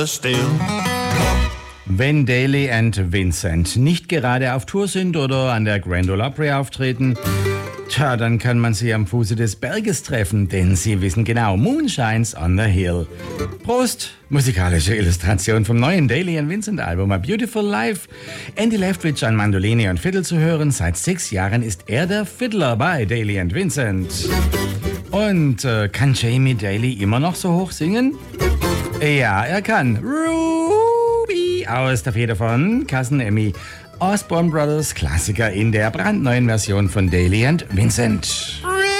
still. Wenn Daly and Vincent nicht gerade auf Tour sind oder an der Grand Ole Opry auftreten, dann kann man sie am Fuße des Berges treffen, denn sie wissen genau, Moon shines on the hill. Prost! Musikalische Illustration vom neuen Daly and Vincent Album A Beautiful Life. Andy Leftwich an Mandoline und Fiddle zu hören. Seit 6 Jahren ist er der Fiddler bei Daly and Vincent. Und kann Jamie Daly immer noch so hoch singen? Ja, er kann. Ruby aus der Feder von Cousin Emmy. Osborne Brothers Klassiker in der brandneuen Version von Daly and Vincent.